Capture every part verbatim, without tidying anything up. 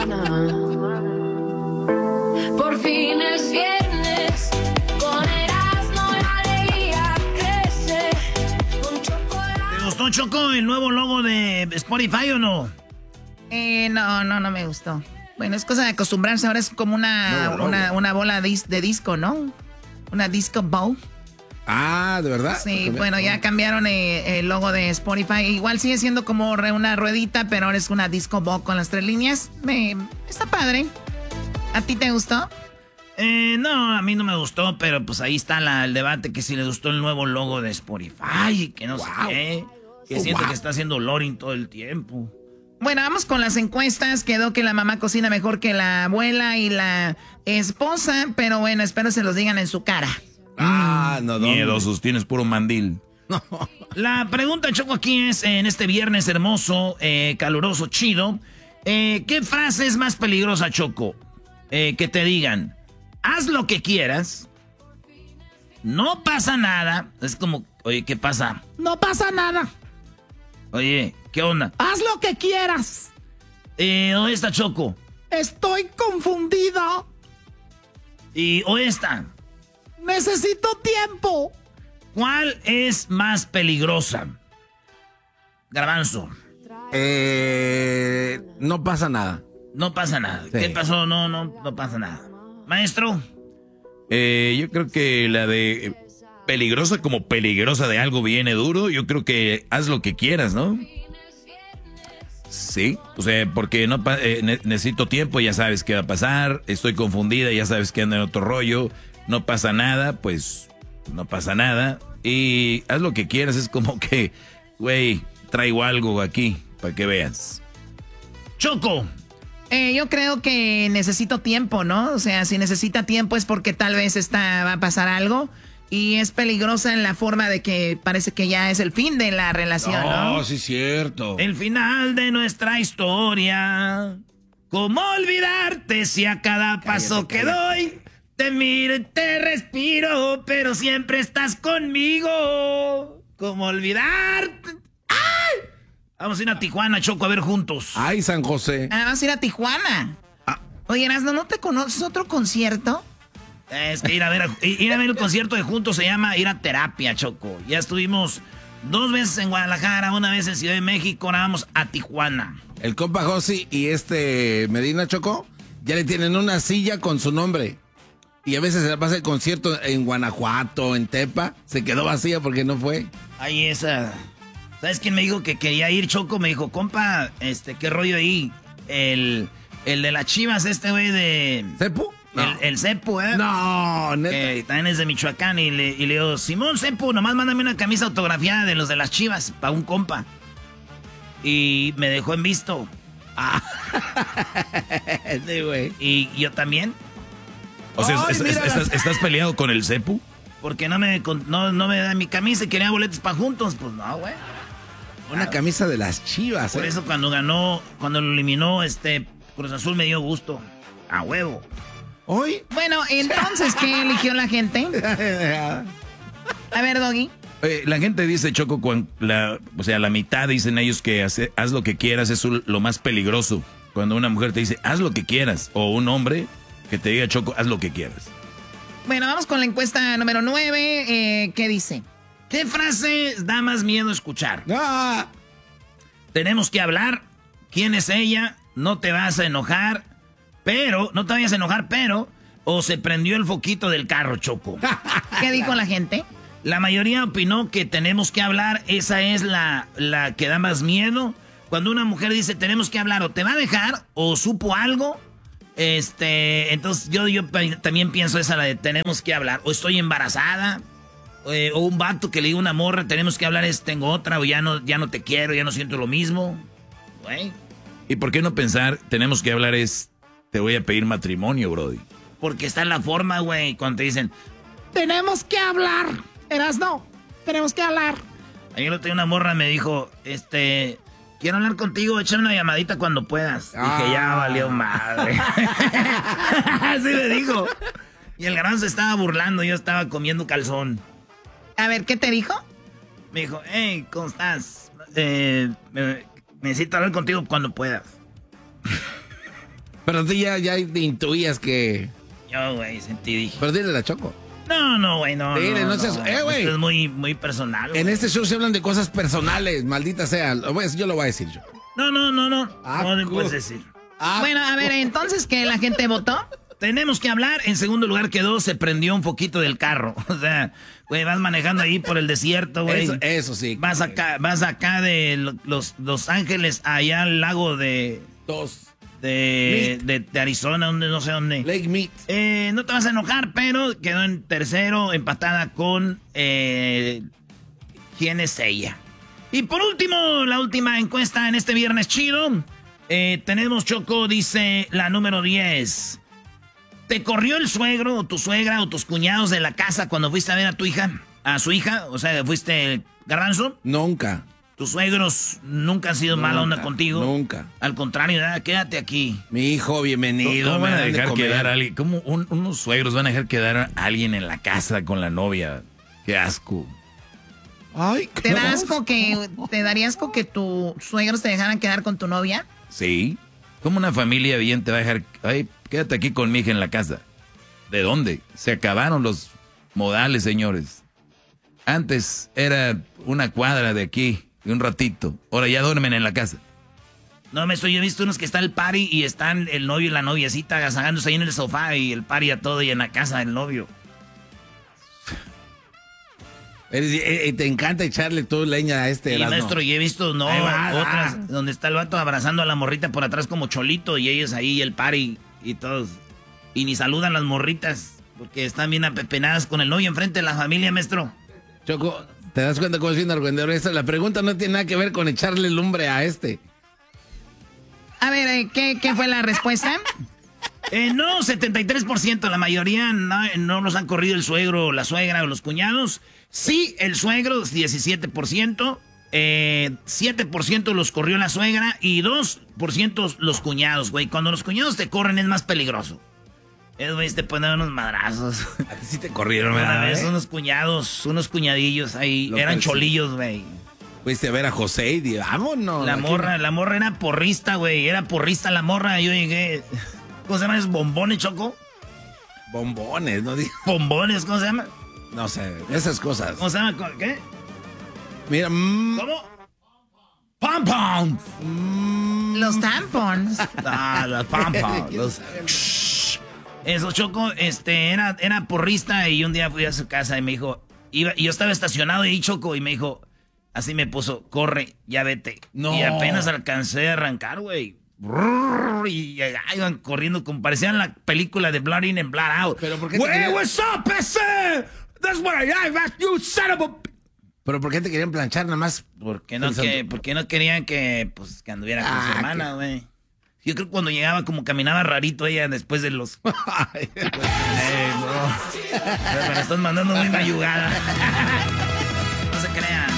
semana. Por fin es viernes, con Erasmo la alegría crece. Con chocolate. ¿Te gustó, Choco, el nuevo logo de Spotify o no? Eh, no, no, no me gustó. Bueno, es cosa de acostumbrarse. Ahora es como una, No, no, una, no. una bola de, de disco, ¿no? Una disco ball. Ah, ¿de verdad? Sí, bueno, ya cambiaron eh, el logo de Spotify. Igual sigue siendo como re- una ruedita, pero ahora es una disco ball con las tres líneas. Me, está padre. ¿A ti te gustó? Eh, no, a mí no me gustó, pero pues ahí está la, el debate que si le gustó el nuevo logo de Spotify, que no sé Wow. qué. Que Oh, siento wow. que está haciendo loading todo el tiempo. Bueno, vamos con las encuestas. Quedó que la mamá cocina mejor que la abuela y la esposa, pero bueno, espero se los digan en su cara. Ah, no, no. Miedosos, tienes puro mandil. La pregunta, Choco, aquí es, en este viernes hermoso, eh, caluroso, chido, eh, ¿qué frase es más peligrosa, Choco? Eh, que te digan, haz lo que quieras, no pasa nada. Es como, oye, ¿qué pasa? No pasa nada. Oye, ¿qué onda? Haz lo que quieras. Eh, ¿o esta, Choco? Estoy confundida. Y, ¿o esta? Necesito tiempo. ¿Cuál es más peligrosa? Garbanzo. Eh, no pasa nada. No pasa nada. Sí. ¿Qué pasó? No, no, no pasa nada. Maestro. Eh, yo creo que la de eh, peligrosa como peligrosa de algo viene duro, yo creo que haz lo que quieras, ¿no? Sí, o sea, porque no pa- eh, ne- necesito tiempo, ya sabes qué va a pasar, estoy confundida, ya sabes que anda en otro rollo, no pasa nada, pues no pasa nada. Y haz lo que quieras, es como que, güey, traigo algo aquí para que veas. Choco. Eh, yo creo que necesito tiempo, ¿no? O sea, si necesita tiempo es porque tal vez está, va a pasar algo. Y es peligrosa en la forma de que parece que ya es el fin de la relación, ¿no? No, sí es cierto. El final de nuestra historia. ¿Cómo olvidarte si a cada paso que doy te miro y te respiro, pero siempre estás conmigo? ¿Cómo olvidarte? ¡Ay! Vamos a ir a Tijuana, Choco, a ver juntos. Ay, San José. Ah, vamos a ir a Tijuana. Ah. Oye, Erasmo, ¿no te conoces otro concierto? Es que ir a ver, ir a ver el concierto de juntos se llama ir a terapia, Choco. Ya estuvimos dos veces en Guadalajara, una vez en Ciudad de México, ahora vamos a Tijuana. El compa Josi y este Medina Chocó ya le tienen una silla con su nombre. Y a veces se la pasa el concierto en Guanajuato, en Tepa. Se quedó vacía porque no fue. Ahí esa. ¿Sabes quién me dijo que quería ir, Choco? Me dijo, compa, este, ¿qué rollo ahí? El, el de las Chivas, este güey de... ¿Cepu? No. El, el Cepu, ¿eh? No, neta. Que también es de Michoacán. Y le, y le digo, Simón Cepu, nomás mándame una camisa autografiada de los de las Chivas, para un compa. Y me dejó en visto. Ah. Sí, güey. Y yo también. O sea, Ay, es- es- mira estás, las- estás peleado con el Cepu? Porque no me, con- no, no me da mi camisa y quería boletos para juntos. Pues no, güey. Una camisa de las Chivas, Por ¿eh? eso cuando ganó, cuando lo eliminó este Cruz Azul me dio gusto. A huevo. Hoy. Bueno, entonces, ¿qué eligió la gente? A ver, Doggy. Eh, la gente dice, Choco, cuan- la, o sea, la mitad dicen ellos que hace- haz lo que quieras es un- lo más peligroso. Cuando una mujer te dice, haz lo que quieras, o un hombre que te diga, Choco, haz lo que quieras. Bueno, vamos con la encuesta número nueve. Eh, ¿Qué dice? ¿Qué frase da más miedo escuchar? Ah, Tenemos que hablar. ¿Quién es ella? No te vas a enojar. Pero, no te vayas a enojar, pero... O se prendió el foquito del carro, Choco. ¿Qué dijo la gente? La mayoría opinó que tenemos que hablar. Esa es la, la que da más miedo. Cuando una mujer dice tenemos que hablar, o te va a dejar, o supo algo. Este, entonces yo, yo pe- también pienso esa, la de tenemos que hablar. O estoy embarazada. eh, o un vato que le diga a una morra, tenemos que hablar, es tengo otra, o ya no, ya no te quiero, ya no siento lo mismo. Güey. ¿Y por qué no pensar, tenemos que hablar es, te voy a pedir matrimonio, Brody? Porque está en la forma, güey, cuando te dicen, Tenemos que hablar. Erasno, tenemos que hablar. ayer otro día una morra me dijo, este, quiero hablar contigo, échame una llamadita cuando puedas. Ah. Dije, ya valió madre. Así me dijo. Y el garbanzo se estaba burlando, yo estaba comiendo calzón. A ver, ¿qué te dijo? Me dijo, hey, ¿cómo estás? Eh, me- necesito hablar contigo cuando puedas. Pero tú ya, ya intuías que... Yo, güey, sentí, dije. Pero dile la Choco. No, no, güey, no, Dile, no, no seas- no. eh, güey. Esto es muy, muy personal, güey. En este show se hablan de cosas personales, maldita sea. Lo voy a- Yo lo voy a decir yo. No, no, no, no. Ah, no le cool. puedes decir. Ah, Bueno, a ver, entonces, ¿que la gente votó? Tenemos que hablar. En segundo lugar quedó, se prendió un poquito del carro. O sea, güey, vas manejando ahí por el desierto, güey. eso, eso sí. Vas acá, vas acá de lo- los, los Ángeles, allá al lago de, Dos. de, de, de Arizona, donde no sé dónde. Lake Meat. Eh, no te vas a enojar, pero quedó en tercero, empatada con eh, ¿quién es ella? Y por último, la última encuesta en este viernes chido. Eh, tenemos, Choco, dice la número diez. ¿Te corrió el suegro o tu suegra o tus cuñados de la casa cuando fuiste a ver a tu hija? ¿A su hija? O sea, ¿fuiste Garbanzo? Nunca. ¿Tus suegros nunca han sido mala onda Nunca, contigo? nunca. Al contrario, nada, quédate aquí. Mi hijo, bienvenido. ¿Cómo van me a dan de dejar comer. quedar a alguien? ¿Cómo un- unos suegros van a dejar quedar a alguien en la casa con la novia? Qué asco. Ay, ¿Te da asco que, te daría asco que tus suegros te dejaran quedar con tu novia? Sí. ¿Cómo una familia bien te va a dejar? Ay, quédate aquí con mi hija en la casa. ¿De dónde? Se acabaron los modales, señores. Antes era una cuadra de aquí y un ratito. Ahora ya duermen en la casa. No, me estoy, yo he visto unos que está el party y están el novio y la noviecita agasajándose ahí en el sofá y el party a todo y en la casa del novio. Eres- eh, eh, te encanta echarle tu leña a este Y Erasmo. maestro, y he visto, no, Ahí va, otras ah. donde está el vato abrazando a la morrita por atrás como cholito y ellos ahí y el party y todos. Y ni saludan las morritas porque están bien apepenadas con el novio enfrente de la familia, maestro. Choco, ¿te das cuenta cómo es bien argüendero esto? La pregunta no tiene nada que ver con echarle lumbre a este. A ver, eh, ¿qué, qué fue la respuesta? Eh, no, setenta y tres por ciento, la mayoría no, no los han corrido el suegro, la suegra o los cuñados. Sí, el suegro, diecisiete por ciento. Eh, siete por ciento los corrió la suegra y dos por ciento los cuñados, güey. Cuando los cuñados te corren es más peligroso. Es, güey, te ponen unos madrazos. A ti sí te corrieron, Una ¿verdad? vez eh? unos cuñados, unos cuñadillos ahí, Lo eran que sí. cholillos, güey. Fuiste a ver a José y di, vámonos. La aquí- morra, la morra era porrista, güey. Era porrista la morra. Yo llegué. ¿Cómo se llama? ¿Es bombones, Choco? Bombones, no digo. Bombones, ¿cómo se llama? No sé, esas cosas. ¿Cómo se llama? ¿Qué? Mira, mm, ¿Cómo? ¡Pom pom! Los tampons. Ah, los pom pom. Los... Shh. Eso, Choco, este, era, era porrista y un día fui a su casa y me dijo, iba, y yo estaba estacionado ahí, Choco, y me dijo, así me puso, corre, ya vete. No. Y apenas alcancé a arrancar, güey. Brrr, Y ahí iban corriendo como parecían la película de Blood In and Blood Out. ¿Pero por qué te Güey, querían- what's up, ese? That's what I have, you son of a... ¿pero por qué te querían planchar nada más? ¿Por qué no, Pensando- que, ¿por qué no querían que, pues, que anduviera con Ah, su hermana, güey? Yo creo que cuando llegaba como caminaba rarito ella después de los... Ay, Eh, bro. Me la estás mandando muy mayugada. No se crean.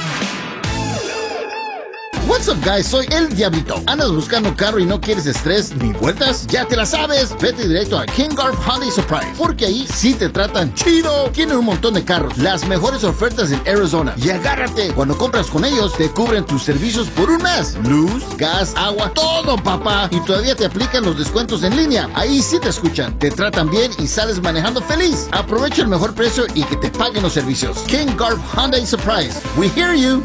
What's up, guys? Soy El Diablito. ¿Andas buscando carro y no quieres estrés ni vueltas? Ya te la sabes. Vete directo a King Garf Hyundai Surprise, porque ahí sí te tratan chido. Tienen un montón de carros, las mejores ofertas en Arizona. Y agárrate, cuando compras con ellos, te cubren tus servicios por un mes. Luz, gas, agua, todo, papá. Y todavía te aplican los descuentos en línea. Ahí sí te escuchan, te tratan bien y sales manejando feliz. Aprovecha el mejor precio y que te paguen los servicios. King Garf Hyundai Surprise. We hear you.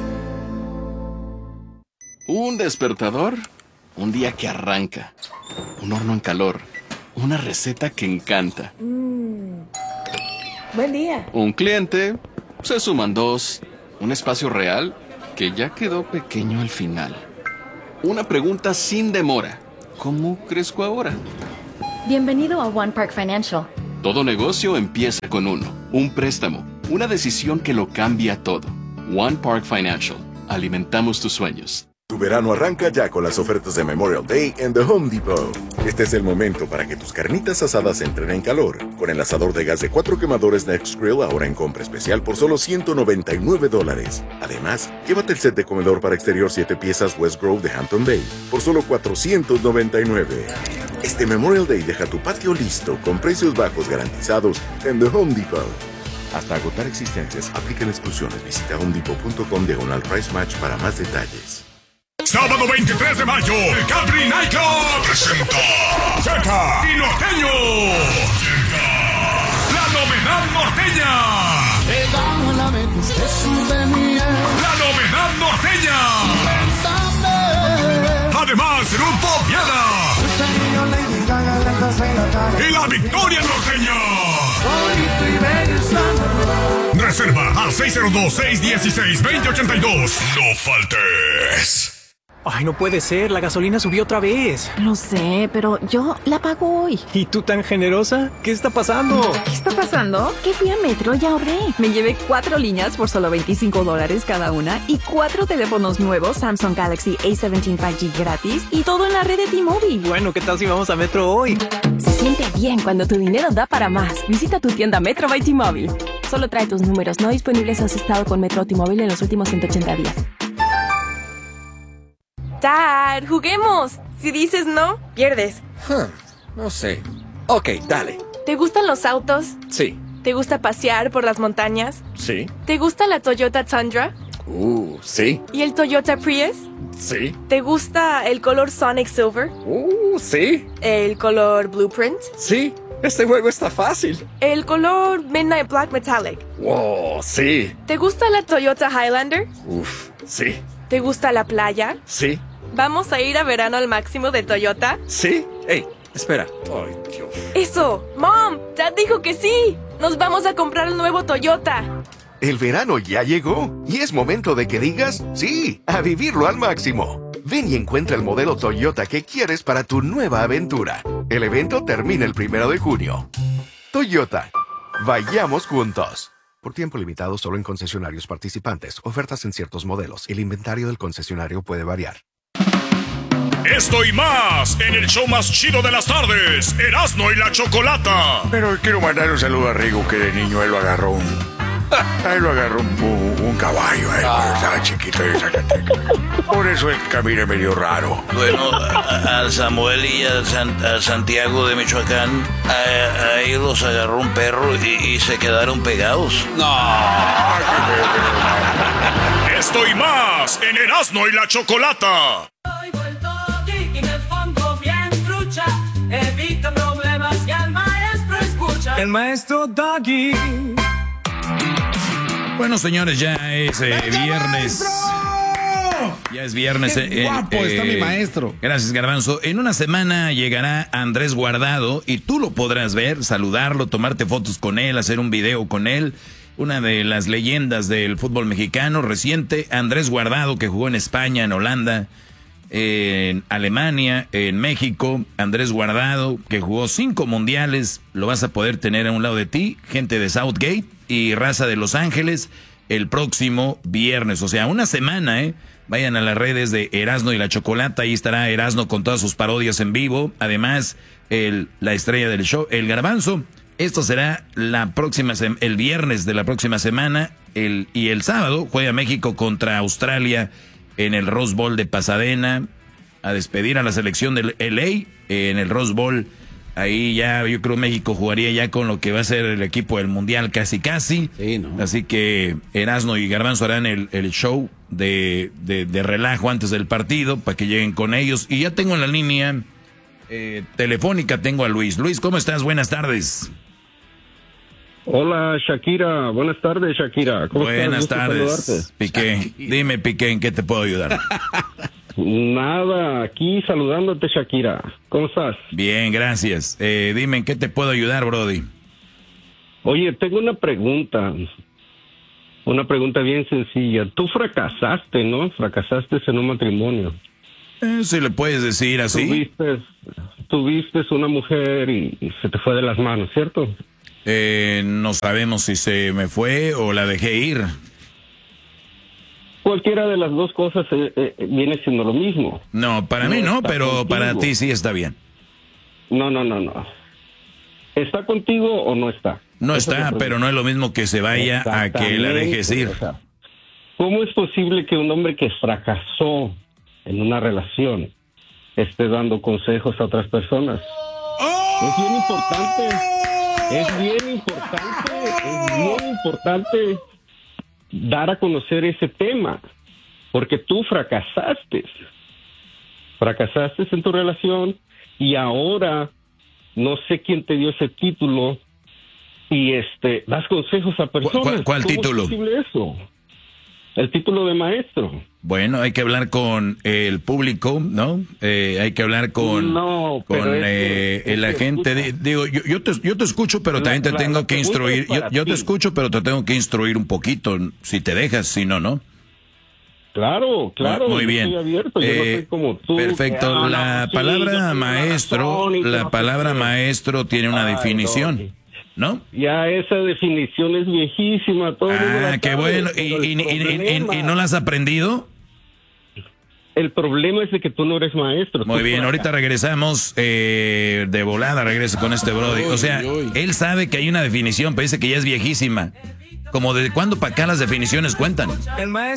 Un despertador, un día que arranca, un horno en calor, una receta que encanta. Buen día. Un cliente, se suman dos, un espacio real que ya quedó pequeño al final. Una pregunta sin demora, ¿cómo crezco ahora? Bienvenido a One Park Financial. Todo negocio empieza con uno, un préstamo, una decisión que lo cambia todo. One Park Financial, alimentamos tus sueños. Tu verano arranca ya con las ofertas de Memorial Day en The Home Depot. Este es el momento para que tus carnitas asadas entren en calor. Con el asador de gas de cuatro quemadores Next Grill ahora en compra especial por solo ciento noventa y nueve dólares. Además, llévate el set de comedor para exterior siete piezas West Grove de Hampton Bay por solo cuatrocientos noventa y nueve. Este Memorial Day deja tu patio listo con precios bajos garantizados en The Home Depot. Hasta agotar existencias, aplican exclusiones. Visita homedepot.com diagonal price match para más detalles. Sábado veintitrés de mayo, el Capri Nightclub presenta Checa y norteño. Checa. La novedad norteña. La novedad norteña. Además, Grupo Piedra. Y la victoria norteña. Reserva al seis cero dos, seis uno seis, dos cero ocho dos. No faltes. Ay, no puede ser, la gasolina subió otra vez. Lo sé, pero yo la pago hoy. ¿Y tú tan generosa? ¿Qué está pasando? ¿Qué está pasando? Que fui a Metro y ahorré. Me llevé cuatro líneas por solo veinticinco dólares cada una y cuatro teléfonos nuevos Samsung Galaxy A diecisiete cinco G gratis y todo en la red de T-Mobile. Bueno, ¿qué tal si vamos a Metro hoy? Se siente bien cuando tu dinero da para más. Visita tu tienda Metro by T-Mobile. Solo trae tus números no disponibles si has estado con Metro o T-Mobile en los últimos ciento ochenta días. Dad, juguemos. Si dices no, pierdes. Huh, no sé. Ok, dale. ¿Te gustan los autos? Sí. ¿Te gusta pasear por las montañas? Sí. ¿Te gusta la Toyota Tundra? Uh, sí. ¿Y el Toyota Prius? Sí. ¿Te gusta el color Sonic Silver? Uh, sí. ¿El color Blueprint? Sí. Este juego está fácil. ¿El color Midnight Black Metallic? Wow, sí. ¿Te gusta la Toyota Highlander? Uf, sí. ¿Te gusta la playa? Sí. ¿Vamos a ir a verano al máximo de Toyota? Sí. Ey, espera. Ay, Dios. ¡Eso! ¡Mom! ¡Dad dijo que sí! ¡Nos vamos a comprar el nuevo Toyota! El verano ya llegó y es momento de que digas sí, a vivirlo al máximo. Ven y encuentra el modelo Toyota que quieres para tu nueva aventura. El evento termina el primero de junio. Toyota. Vayamos juntos. Por tiempo limitado solo en concesionarios participantes. Ofertas en ciertos modelos. El inventario del concesionario puede variar. Esto y más en el show más chido de las tardes, Erasmo y la Chocolata. Pero quiero mandar un saludo a Rigo, que de niño él lo agarró un... Él lo agarró un, un, un caballo, él, cuando estaba chiquito de Zacatecas. Por eso él camina medio raro. Bueno, a, a Samuel y a, San, a Santiago de Michoacán, a, a ellos los agarró un perro y, y se quedaron pegados. No. Esto y más en Erasmo y la Chocolata. Evita problemas y al maestro escucha. El maestro Doggy. Bueno, señores, ya es eh, viernes. Ya es viernes. Qué eh, guapo eh, está mi maestro. Gracias, Garbanzo. En una semana llegará Andrés Guardado y tú lo podrás ver, saludarlo, tomarte fotos con él, hacer un video con él. Una de las leyendas del fútbol mexicano reciente, Andrés Guardado, que jugó en España, en Holanda, en Alemania, en México. Andrés Guardado, que jugó cinco mundiales, lo vas a poder tener a un lado de ti, gente de Southgate y raza de Los Ángeles, el próximo viernes. O sea, una semana, ¿eh? Vayan a las redes de Erasmo y la Chocolata, ahí estará Erasmo con todas sus parodias en vivo. Además, el, la estrella del show, el Garbanzo. Esto será la próxima el viernes de la próxima semana. El, y el sábado juega México contra Australia en el Rose Bowl de Pasadena, a despedir a la selección del L A en el Rose Bowl. Ahí ya, yo creo México jugaría ya con lo que va a ser el equipo del Mundial casi casi. Sí, ¿no? Así que Erasmo y Garbanzo harán el, el show de, de, de relajo antes del partido para que lleguen con ellos. Y ya tengo en la línea eh, telefónica, tengo a Luis. Luis, ¿cómo estás? Buenas tardes. Hola, Shakira. Buenas tardes, Shakira. ¿Cómo Buenas estás? tardes, Piqué. Dime, Piqué, ¿en qué te puedo ayudar? Nada, aquí saludándote, Shakira. ¿Cómo estás? Bien, gracias. Eh, dime, ¿en qué te puedo ayudar, Brody? Oye, tengo una pregunta. Una pregunta bien sencilla. Tú fracasaste, ¿no? Fracasaste en un matrimonio. Eh, si le puedes decir así. Tuviste, tuviste una mujer y, y se te fue de las manos, ¿cierto? Eh, no sabemos si se me fue o la dejé ir. Cualquiera de las dos cosas eh, eh, viene siendo lo mismo. No, para no mí no, pero contigo. Para ti sí está bien. No, no, no, no. ¿Está contigo o no está? No Esa está, es pero no es lo mismo que se vaya a que la dejes ir. O sea, ¿cómo es posible que un hombre que fracasó en una relación esté dando consejos a otras personas? ¡Oh! Es bien importante. Es bien importante. Es bien importante dar a conocer ese tema, porque tú fracasaste, fracasaste en tu relación y ahora no sé quién te dio ese título y este das consejos a personas. ¿Cuál, cuál ¿Cómo título? es posible eso? El título de maestro. Bueno, hay que hablar con el público, ¿no? Eh, hay que hablar con, no, con es eh, que, el es que agente. De, digo, yo, yo, te, yo te escucho, pero La, también te la, tengo la que instruir. Yo, yo te escucho, pero te tengo que instruir un poquito, si te dejas, si no, ¿no? Claro, claro. Muy bien. Estoy abierto, yo no Eh, soy como tú, perfecto. que, La ah, no, palabra sí, yo tengo maestro, razón y la no palabra sé qué. maestro tiene una Ay, definición, ¿no? Ya esa definición es viejísima. Todo el mundo la Ah, qué sabe, bueno. ¿Y, pero y, el y- y- problema- y no la has aprendido? El problema es de que tú no eres maestro. Muy tú bien, ahorita regresamos eh, de volada, regreso con este Brody. O sea, él sabe que hay una definición, pero dice que ya es viejísima. Como de cuándo para acá las definiciones cuentan. El maestro.